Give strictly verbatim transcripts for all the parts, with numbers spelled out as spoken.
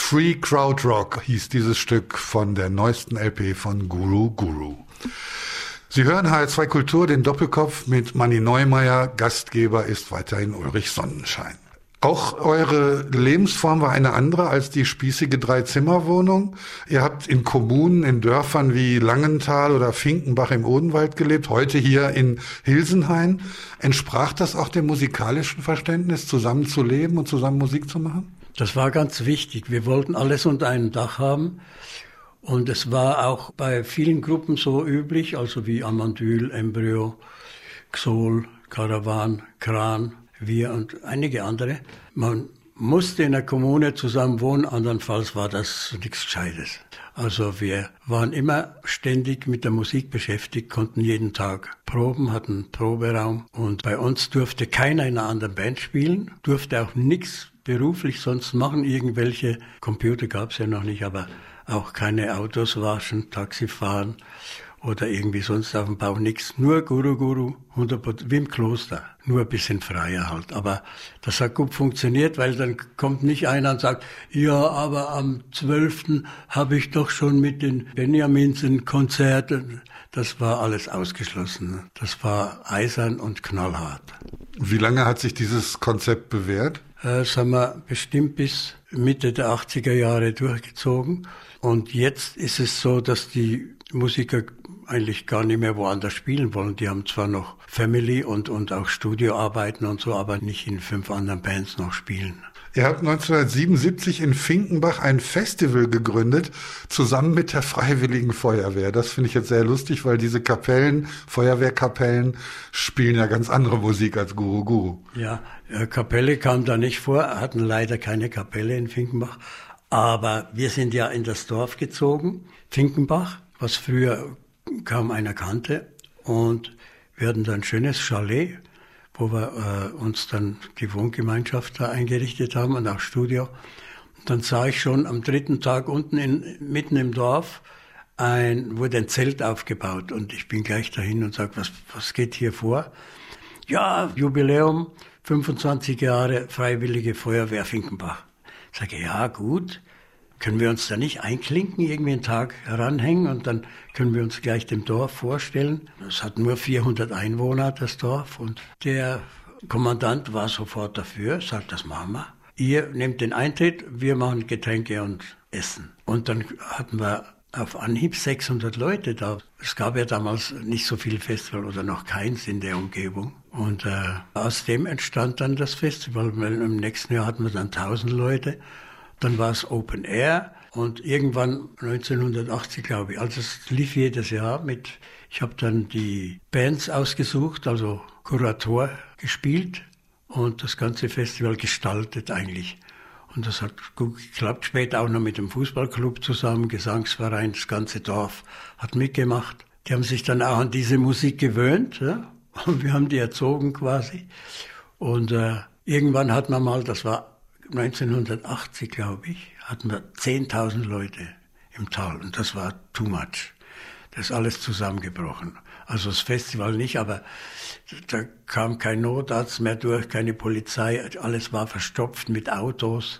Free Krautrock hieß dieses Stück von der neuesten L P von Guru Guru. Sie hören H R zwei Kultur, den Doppelkopf mit Manni Neumeier. Gastgeber ist weiterhin Ulrich Sonnenschein. Auch eure Lebensform war eine andere als die spießige Dreizimmerwohnung. Ihr habt in Kommunen, in Dörfern wie Langenthal oder Finkenbach im Odenwald gelebt, heute hier in Hilsenhain. Entsprach das auch dem musikalischen Verständnis, zusammen zu leben und zusammen Musik zu machen? Das war ganz wichtig. Wir wollten alles unter einem Dach haben. Und es war auch bei vielen Gruppen so üblich, also wie Amandyl, Embryo, Xol, Karawan, Kran, wir und einige andere. Man musste in der Kommune zusammen wohnen, andernfalls war das nichts Gescheites. Also wir waren immer ständig mit der Musik beschäftigt, konnten jeden Tag proben, hatten Proberaum. Und bei uns durfte keiner in einer anderen Band spielen, durfte auch nichts beruflich sonst machen. Irgendwelche Computer gab es ja noch nicht, aber auch keine Autos waschen, Taxi fahren oder irgendwie sonst auf dem Bau nichts. Nur Guru Guru, hundert Prozent, wie im Kloster. Nur ein bisschen freier halt. Aber das hat gut funktioniert, weil dann kommt nicht einer und sagt, ja, aber am zwölften habe ich doch schon mit den Benjamins ein Konzert. Das war alles ausgeschlossen. Das war eisern und knallhart. Wie lange hat sich dieses Konzept bewährt? Das haben wir bestimmt bis Mitte der achtziger Jahre durchgezogen. Und jetzt ist es so, dass die Musiker eigentlich gar nicht mehr woanders spielen wollen. Die haben zwar noch Family und, und auch Studioarbeiten und so, aber nicht in fünf anderen Bands noch spielen. Ihr habt neunzehnhundertsiebenundsiebzig in Finkenbach ein Festival gegründet, zusammen mit der Freiwilligen Feuerwehr. Das finde ich jetzt sehr lustig, weil diese Kapellen, Feuerwehrkapellen, spielen ja ganz andere Musik als Guru Guru. Ja, Kapelle kam da nicht vor, hatten leider keine Kapelle in Finkenbach. Aber wir sind ja in das Dorf gezogen, Finkenbach, was früher kaum einer kannte. Und wir hatten da ein schönes Chalet, wo wir äh, uns dann die Wohngemeinschaft da eingerichtet haben und auch Studio. Und dann sah ich schon am dritten Tag unten in, mitten im Dorf, ein, wurde ein Zelt aufgebaut. Und ich bin gleich dahin und sage, was, was geht hier vor? Ja, Jubiläum, fünfundzwanzig Jahre Freiwillige Feuerwehr Finkenbach. Ich sage, ja gut, können wir uns da nicht einklinken, irgendwie einen Tag heranhängen und dann können wir uns gleich dem Dorf vorstellen. Es hat nur vierhundert Einwohner, das Dorf, und der Kommandant war sofort dafür, sagt, das machen wir. Ihr nehmt den Eintritt, wir machen Getränke und Essen. Und dann hatten wir auf Anhieb sechshundert Leute da. Es gab ja damals nicht so viel Festival oder noch keins in der Umgebung. Und äh, aus dem entstand dann das Festival. Im nächsten Jahr hatten wir dann tausend Leute. Dann war es Open Air und irgendwann neunzehnhundertachtzig, glaube ich, also es lief jedes Jahr mit, ich habe dann die Bands ausgesucht, also Kurator gespielt und das ganze Festival gestaltet eigentlich. Und das hat gut geklappt, später auch noch mit dem Fußballclub zusammen, Gesangsverein, das ganze Dorf hat mitgemacht. Die haben sich dann auch an diese Musik gewöhnt, ja? Und wir haben die erzogen quasi. Und äh, irgendwann hat man mal, das war neunzehnhundertachtzig, glaube ich, hatten wir zehntausend Leute im Tal und das war too much. Das ist alles zusammengebrochen. Also das Festival nicht, aber da kam kein Notarzt mehr durch, keine Polizei, alles war verstopft mit Autos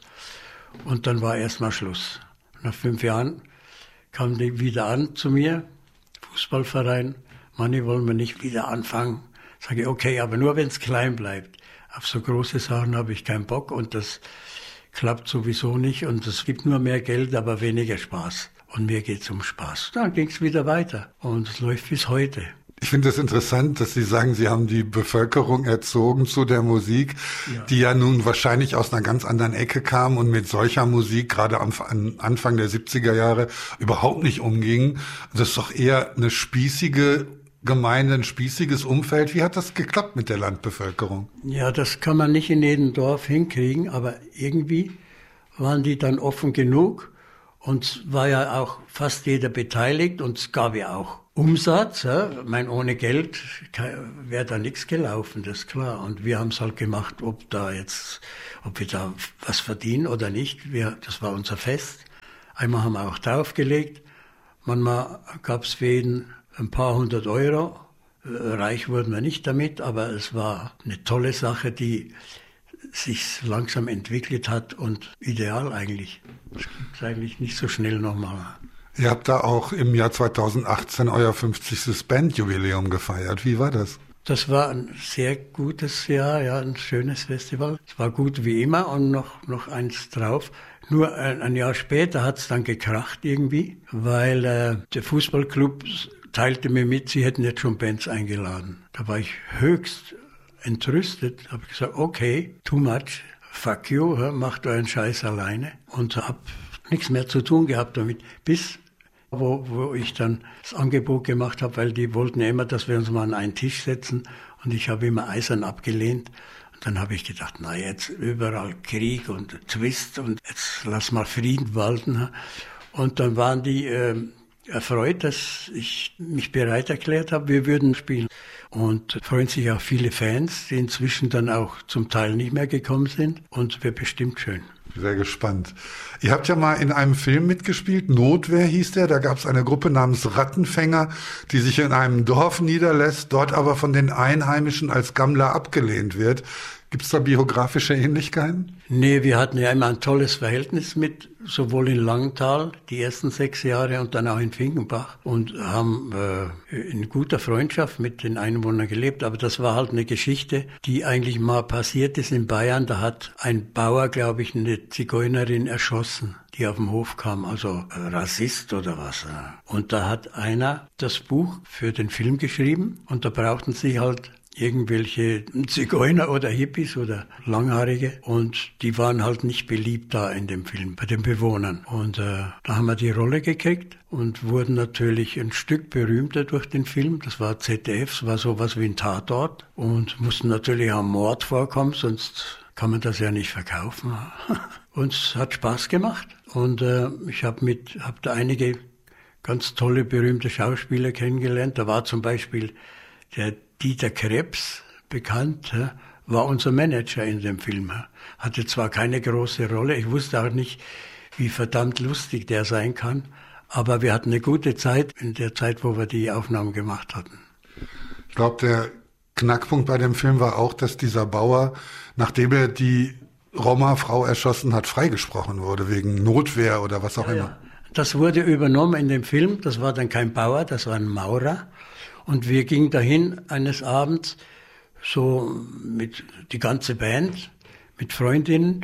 und dann war erstmal Schluss. Nach fünf Jahren kamen die wieder an zu mir, Fußballverein, Manni, wollen wir nicht wieder anfangen? Sage ich, okay, aber nur wenn es klein bleibt. Auf so große Sachen habe ich keinen Bock und das klappt sowieso nicht und es gibt nur mehr Geld, aber weniger Spaß. Und mir geht's um Spaß. Dann ging's wieder weiter und es läuft bis heute. Ich finde es interessant, dass Sie sagen, Sie haben die Bevölkerung erzogen zu der Musik, ja, die ja nun wahrscheinlich aus einer ganz anderen Ecke kam und mit solcher Musik gerade am Anfang der siebziger Jahre überhaupt nicht umging. Das ist doch eher eine spießige Gemeinde, ein spießiges Umfeld. Wie hat das geklappt mit der Landbevölkerung? Ja, das kann man nicht in jedem Dorf hinkriegen, aber irgendwie waren die dann offen genug und es war ja auch fast jeder beteiligt und es gab ja auch Umsatz. Ja. Ich meine, ohne Geld wäre da nichts gelaufen, das ist klar. Und wir haben es halt gemacht, ob da jetzt, ob wir da was verdienen oder nicht. Wir, das war unser Fest. Einmal haben wir auch draufgelegt. Manchmal gab es für jeden ein paar hundert Euro. Reich wurden wir nicht damit, aber es war eine tolle Sache, die sich langsam entwickelt hat und ideal eigentlich. Das gibt eigentlich nicht so schnell nochmal. Ihr habt da auch im Jahr zweitausendachtzehn euer fünfzigstes Bandjubiläum gefeiert. Wie war das? Das war ein sehr gutes Jahr, ja, ein schönes Festival. Es war gut wie immer und noch, noch eins drauf. Nur ein, ein Jahr später hat es dann gekracht irgendwie, weil äh, der Fußballclub teilte mir mit, sie hätten jetzt schon Bands eingeladen. Da war ich höchst entrüstet, habe gesagt, okay, too much, fuck you, macht euren Scheiß alleine. Und habe nichts mehr zu tun gehabt damit, bis Wo, wo ich dann das Angebot gemacht habe, weil die wollten ja immer, dass wir uns mal an einen Tisch setzen und ich habe immer eisern abgelehnt. Und dann habe ich gedacht, na jetzt überall Krieg und Twist und jetzt lass mal Frieden walten. Und dann waren die äh, erfreut, dass ich mich bereit erklärt habe, wir würden spielen. Und freuen sich auch viele Fans, die inzwischen dann auch zum Teil nicht mehr gekommen sind und wird bestimmt schön. Sehr gespannt. Ihr habt ja mal in einem Film mitgespielt, Notwehr hieß der, da gab es eine Gruppe namens Rattenfänger, die sich in einem Dorf niederlässt, dort aber von den Einheimischen als Gammler abgelehnt wird. Gibt es da biografische Ähnlichkeiten? Nee, wir hatten ja immer ein tolles Verhältnis mit, sowohl in Langenthal, die ersten sechs Jahre und dann auch in Finkenbach und haben äh, in guter Freundschaft mit den Einwohnern gelebt. Aber das war halt eine Geschichte, die eigentlich mal passiert ist in Bayern. Da hat ein Bauer, glaube ich, eine Zigeunerin erschossen, die auf dem Hof kam, also äh, Rassist oder was. Und da hat einer das Buch für den Film geschrieben und da brauchten sie halt irgendwelche Zigeuner oder Hippies oder Langhaarige und die waren halt nicht beliebt da in dem Film, bei den Bewohnern. Und äh, da haben wir die Rolle gekriegt und wurden natürlich ein Stück berühmter durch den Film. Das war Z D F, es war sowas wie ein Tatort und mussten natürlich am Mord vorkommen, sonst kann man das ja nicht verkaufen. Und es hat Spaß gemacht und äh, ich habe mit, habe da einige ganz tolle, berühmte Schauspieler kennengelernt. Da war zum Beispiel der Dieter Krebs, bekannt, war unser Manager in dem Film. Hatte zwar keine große Rolle, ich wusste auch nicht, wie verdammt lustig der sein kann, aber wir hatten eine gute Zeit in der Zeit, wo wir die Aufnahmen gemacht hatten. Ich glaube, der Knackpunkt bei dem Film war auch, dass dieser Bauer, nachdem er die Roma-Frau erschossen hat, freigesprochen wurde, wegen Notwehr oder was auch ja, immer. Ja. Das wurde übernommen in dem Film, das war dann kein Bauer, das war ein Maurer. Und wir gingen dahin eines Abends, so mit die ganze Band, mit Freundinnen.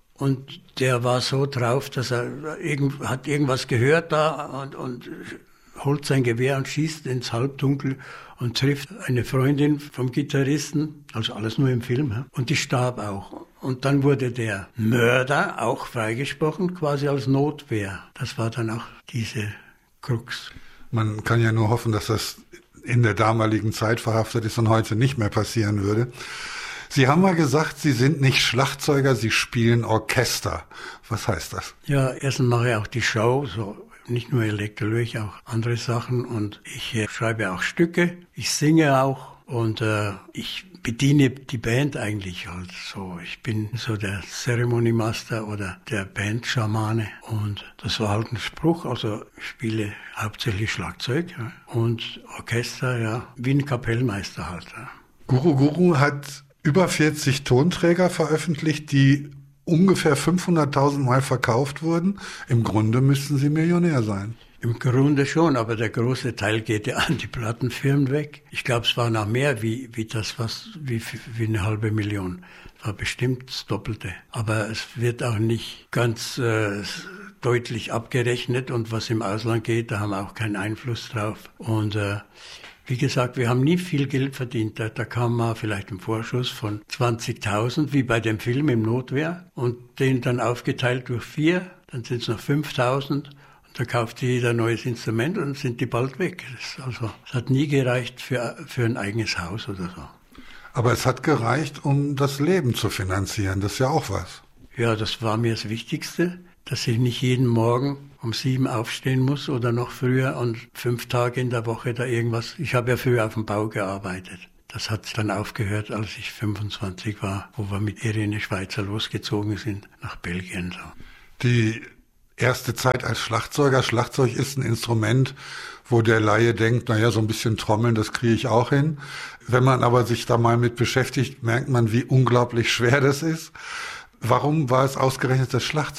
Und der war so drauf, dass er irgend, hat irgendwas gehört da und, und holt sein Gewehr und schießt ins Halbdunkel und trifft eine Freundin vom Gitarristen, also alles nur im Film. Und die starb auch. Und dann wurde der Mörder auch freigesprochen, quasi als Notwehr. Das war dann auch diese Krux. Man kann ja nur hoffen, dass das in der damaligen Zeit verhaftet ist und heute nicht mehr passieren würde. Sie haben mal gesagt, Sie sind nicht Schlagzeuger, Sie spielen Orchester. Was heißt das? Ja, erstens mache ich auch die Show, so nicht nur Elektrolyk, auch andere Sachen. Und ich äh, schreibe auch Stücke, ich singe auch und äh, ich bediene die Band eigentlich halt so. Ich bin so der Ceremony Master oder der Band-Schamane. Und das war halt ein Spruch, also ich spiele hauptsächlich Schlagzeug ja. Und Orchester, ja, wie ein Kapellmeister halt. Ja. Guru Guru hat über vierzig Tonträger veröffentlicht, die ungefähr fünfhunderttausend Mal verkauft wurden. Im Grunde müssten Sie Millionär sein. Im Grunde schon, aber der große Teil geht ja an die Plattenfirmen weg. Ich glaube, es war noch mehr wie, wie das, was, wie, wie eine halbe Million. Das war bestimmt das Doppelte. Aber es wird auch nicht ganz äh, deutlich abgerechnet und was im Ausland geht, da haben wir auch keinen Einfluss drauf. Und äh, wie gesagt, wir haben nie viel Geld verdient. Da, da kam mal vielleicht ein Vorschuss von zwanzigtausend, wie bei dem Film im Notwehr. Und den dann aufgeteilt durch vier, dann sind es noch fünftausend. Da kauft jeder ein neues Instrument und sind die bald weg. Das, also, es hat nie gereicht für, für ein eigenes Haus oder so. Aber es hat gereicht, um das Leben zu finanzieren. Das ist ja auch was. Ja, das war mir das Wichtigste, dass ich nicht jeden Morgen um sieben aufstehen muss oder noch früher und fünf Tage in der Woche da irgendwas. Ich habe ja früher auf dem Bau gearbeitet. Das hat dann aufgehört, als ich fünfundzwanzig war, wo wir mit Irene Schweizer losgezogen sind nach Belgien. So. Die erste Zeit als Schlagzeuger. Schlagzeug ist ein Instrument, wo der Laie denkt, naja, so ein bisschen Trommeln, das kriege ich auch hin. Wenn man aber sich da mal mit beschäftigt, merkt man, wie unglaublich schwer das ist. Warum war es ausgerechnet das Schlagzeug?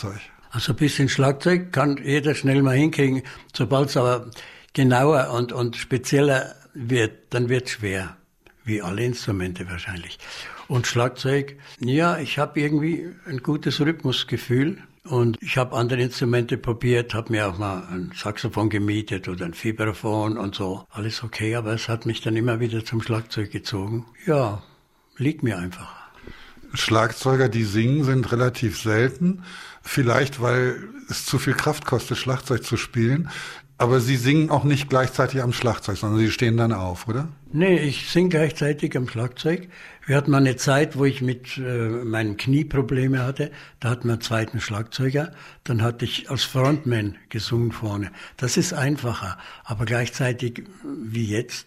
Also ein bisschen Schlagzeug kann jeder schnell mal hinkriegen. Sobald es aber genauer und, und spezieller wird, dann wird es schwer. Wie alle Instrumente wahrscheinlich. Und Schlagzeug, ja, ich habe irgendwie ein gutes Rhythmusgefühl. Und ich habe andere Instrumente probiert, habe mir auch mal ein Saxophon gemietet oder ein Vibraphon und so. Alles okay, aber es hat mich dann immer wieder zum Schlagzeug gezogen. Ja, liegt mir einfach. Schlagzeuger, die singen, sind relativ selten. Vielleicht, weil es zu viel Kraft kostet, Schlagzeug zu spielen. Aber Sie singen auch nicht gleichzeitig am Schlagzeug, sondern Sie stehen dann auf, oder? Nee, ich singe gleichzeitig am Schlagzeug. Wir hatten mal eine Zeit, wo ich mit äh, meinen Knie Probleme hatte. Da hatten wir einen zweiten Schlagzeuger. Dann hatte ich als Frontman gesungen vorne. Das ist einfacher. Aber gleichzeitig, wie jetzt,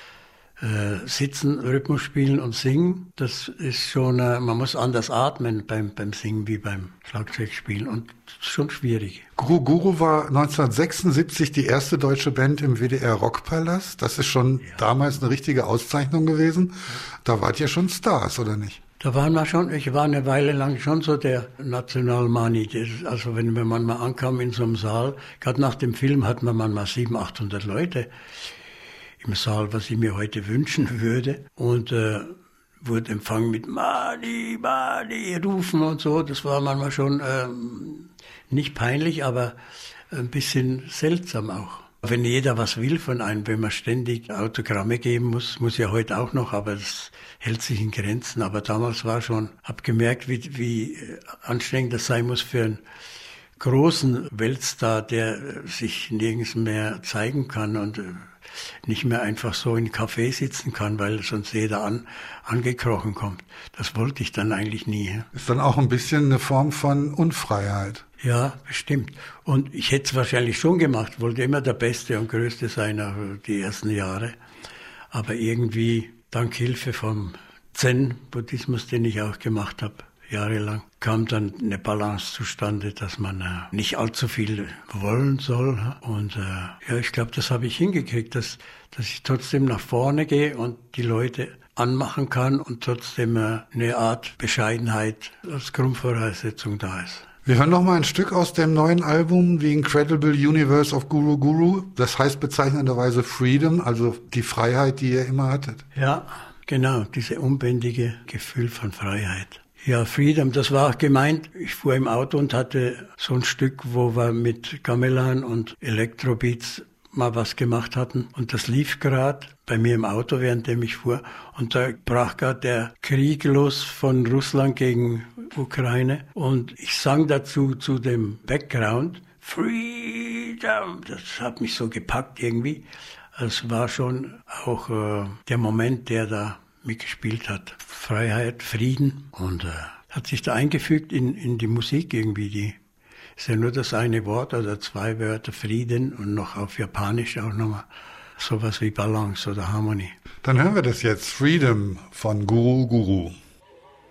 äh, sitzen, Rhythmus spielen und singen, das ist schon, äh, man muss anders atmen beim, beim Singen wie beim Schlagzeugspielen. Und das ist schon schwierig. Guru Guru war neunzehnhundertsechsundsiebzig die erste deutsche Band im W D R Rockpalast. Das ist schon ja. damals eine richtige Auszeichnung gewesen. Da wart ihr schon Stars, oder nicht? Da waren wir schon, ich war eine Weile lang schon so der Nationalmani. Also wenn man mal ankam in so einem Saal, gerade nach dem Film hatten wir mal siebenhundert, achthundert Leute im Saal, was ich mir heute wünschen würde. Und äh, wurde empfangen mit Mani, Mani rufen und so. Das war manchmal schon ähm, nicht peinlich, aber ein bisschen seltsam auch. Wenn jeder was will von einem, wenn man ständig Autogramme geben muss, muss ja heute auch noch, aber das hält sich in Grenzen. Aber damals war schon, hab gemerkt, wie, wie anstrengend das sein muss für einen großen Weltstar, der sich nirgends mehr zeigen kann und nicht mehr einfach so in Café sitzen kann, weil sonst jeder an, angekrochen kommt. Das wollte ich dann eigentlich nie. Ist dann auch ein bisschen eine Form von Unfreiheit. Ja, bestimmt. Und ich hätte es wahrscheinlich schon gemacht, wollte immer der Beste und Größte sein, auch die ersten Jahre. Aber irgendwie, dank Hilfe vom Zen-Buddhismus, den ich auch gemacht habe, jahrelang, kam dann eine Balance zustande, dass man äh, nicht allzu viel wollen soll. Und äh, ja, ich glaube, das habe ich hingekriegt, dass, dass ich trotzdem nach vorne gehe und die Leute anmachen kann und trotzdem äh, eine Art Bescheidenheit als Grundvoraussetzung da ist. Wir hören noch mal ein Stück aus dem neuen Album, The Incredible Universe of Guru Guru. Das heißt bezeichnenderweise Freedom, also die Freiheit, die ihr immer hattet. Ja, genau, diese unbändige Gefühl von Freiheit. Ja, Freedom, das war auch gemeint. Ich fuhr im Auto und hatte so ein Stück, wo wir mit Gamelan und Elektrobeats mal was gemacht hatten. Und das lief gerade bei mir im Auto, währenddem ich fuhr. Und da brach gerade der Krieg los von Russland gegen Ukraine. Und ich sang dazu zu dem Background, Freedom. Das hat mich so gepackt irgendwie. Es war schon auch äh, der Moment, der da mitgespielt hat. Freiheit, Frieden. Und äh, hat sich da eingefügt in, in die Musik irgendwie. Die ist ja nur das eine Wort oder zwei Wörter, Frieden, und noch auf Japanisch auch nochmal sowas wie Balance oder Harmonie. Dann hören wir das jetzt, Freedom von Guru Guru.